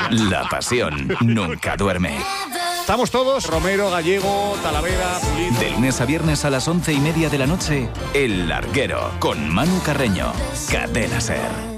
La pasión nunca duerme. Estamos todos, Romero, Gallego, Talavera, Pulido. De lunes a viernes a las 11:30 de la noche, El Larguero, con Manu Carreño. Cadena SER.